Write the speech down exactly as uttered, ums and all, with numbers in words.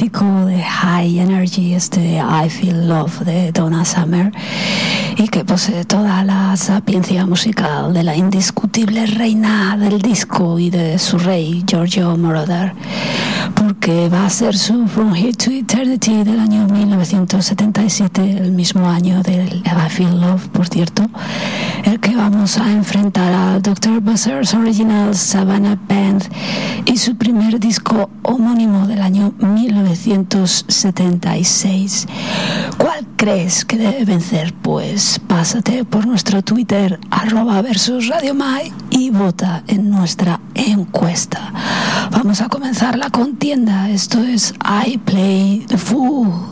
mítico de High Energy, este I Feel Love de Donna Summer, y que posee toda la sapiencia musical de la indiscutible reina del disco y de su rey Giorgio Moroder, porque va a ser su From Here to Eternity del año mil novecientos setenta y siete, el mismo año del I Feel Love, por cierto, el que vamos a enfrentar al doctor Buzzard's Original Savannah Band y su primer disco homónimo del año mil novecientos setenta y seis. ¿Cuál crees que debe vencer? Pues pásate por nuestro Twitter, arroba versus Radio Mai, y vota en nuestra encuesta. Vamos a comenzar la contienda. Esto es I Play the Fool.